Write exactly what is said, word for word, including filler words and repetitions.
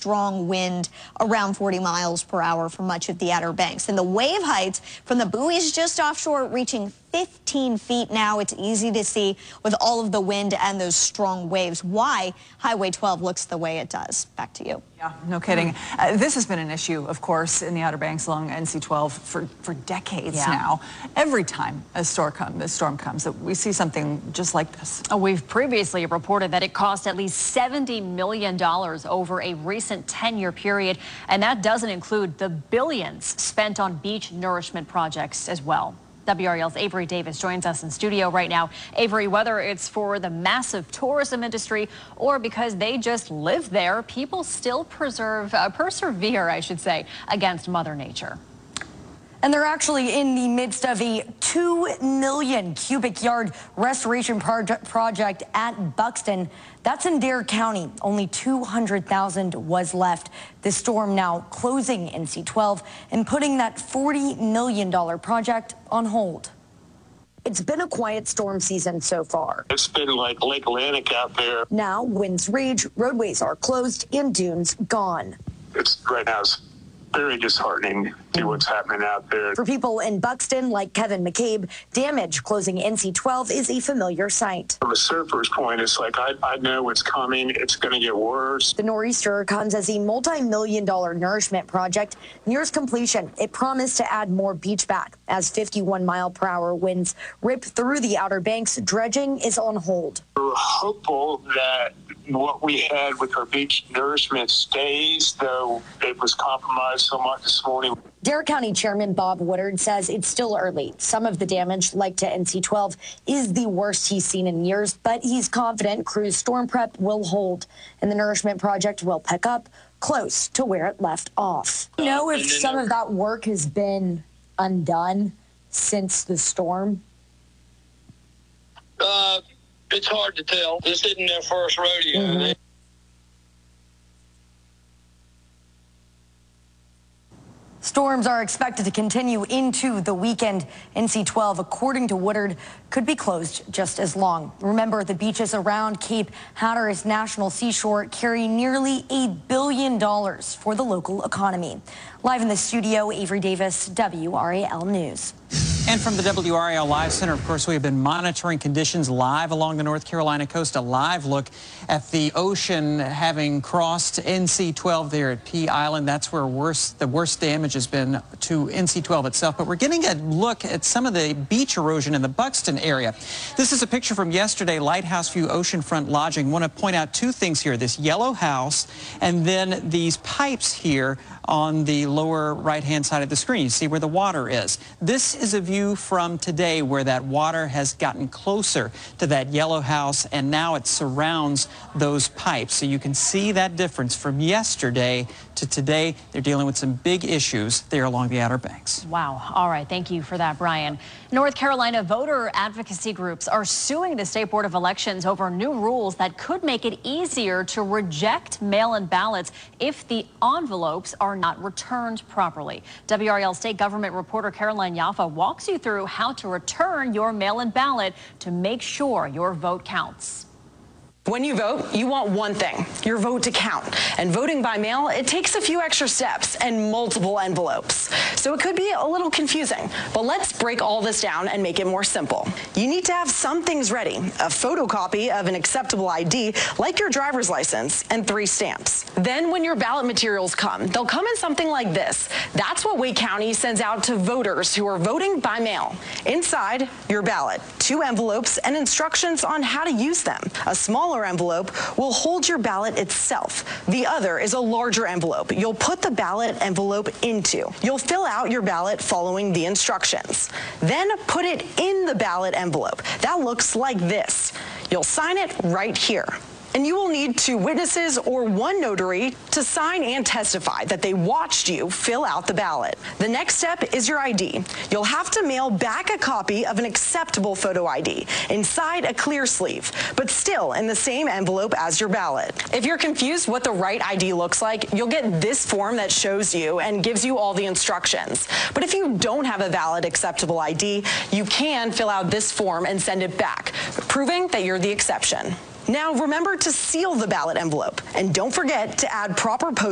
strong wind around forty miles per hour for much of the Outer Banks. And the wave heights from the buoys just offshore reaching fifteen feet now. It's easy to see with all of the wind and those strong waves why Highway twelve looks the way it does. Back to you. Yeah, no kidding. Uh, this has been an issue, of course, in the Outer Banks along N C twelve for, for decades yeah. now. Every time a storm, come, a storm comes, we see something just like this. Oh, we've previously reported that it cost at least seventy million dollars over a recent ten-year period, and that doesn't include the billions spent on beach nourishment projects as well. W R A L's Avery Davis joins us in studio right now. Avery, whether it's for the massive tourism industry or because they just live there, people still preserve, uh, persevere, I should say, against Mother Nature. And they're actually in the midst of a two million cubic yard restoration project project at Buxton. That's in Dare County. Only two hundred thousand was left. This storm now closing N C twelve and putting that forty million dollar project on hold. It's been a quiet storm season so far. It's been like Lake Atlantic out there. Now winds rage, roadways are closed, and dunes gone. It's right now it's very disheartening to see what's happening out there. For people in Buxton, like Kevin McCabe, damage closing N C twelve is a familiar sight. From a surfer's point, it's like, I, I know it's coming. It's going to get worse. The nor'easter comes as a multi-million dollar nourishment project nears completion. It promised to add more beach back as fifty-one mile per hour winds rip through the Outer Banks. Dredging is on hold. We're hopeful that what we had with our beach nourishment stays, though it was compromised so much this morning. Dare County Chairman Bob Woodard says it's still early. Some of the damage, like to N C twelve, is the worst he's seen in years, but he's confident crews storm prep will hold and the nourishment project will pick up close to where it left off. You know if some of that work has been undone since the storm? Uh, it's hard to tell. This isn't their first rodeo. Mm-hmm. Storms are expected to continue into the weekend. N C twelve, according to Woodard, could be closed just as long. Remember, the beaches around Cape Hatteras National Seashore carry nearly a billion dollars for the local economy. Live in the studio, Avery Davis, W R A L News. And from the W R A L Live Center, of course, we have been monitoring conditions live along the North Carolina coast. A live look at the ocean having crossed N C twelve there at Pea Island. That's where worst, the worst damage has been to N C twelve itself. But we're getting a look at some of the beach erosion in the Buxton area. This is a picture from yesterday, Lighthouse View Oceanfront Lodging. I want to point out two things here. This yellow house and then these pipes here on the lower right-hand side of the screen. You see where the water is. This is a view from today where that water has gotten closer to that yellow house and now it surrounds those pipes. So you can see that difference from yesterday to today. They're dealing with some big issues there along the Outer Banks. Wow. All right. Thank you for that, Brian. North Carolina voter advocacy groups are suing the State Board of Elections over new rules that could make it easier to reject mail-in ballots if the envelopes are not returned properly. W R A L state government reporter Caroline Yaffa walks you through how to return your mail-in ballot to make sure your vote counts. When you vote, you want one thing, your vote to count. And voting by mail, it takes a few extra steps and multiple envelopes. So it could be a little confusing, but let's break all this down and make it more simple. You need to have some things ready, a photocopy of an acceptable I D, like your driver's license, and three stamps. Then when your ballot materials come, they'll come in something like this. That's what Wake County sends out to voters who are voting by mail. Inside your ballot, two envelopes and instructions on how to use them. A small envelope will hold your ballot itself. The other is a larger envelope you'll put the ballot envelope into. You'll fill out your ballot following the instructions. Then put it in the ballot envelope. That looks like this. You'll sign it right here. And you will need two witnesses or one notary to sign and testify that they watched you fill out the ballot. The next step is your I D. You'll have to mail back a copy of an acceptable photo I D inside a clear sleeve, but still in the same envelope as your ballot. If you're confused what the right I D looks like, you'll get this form that shows you and gives you all the instructions. But if you don't have a valid acceptable I D, you can fill out this form and send it back, proving that you're the exception. Now remember to seal the ballot envelope and don't forget to add proper post